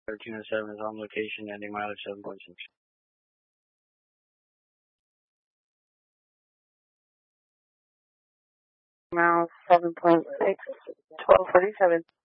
1307 is on location, ending mileage 7.6. Mile 7.6, 1247.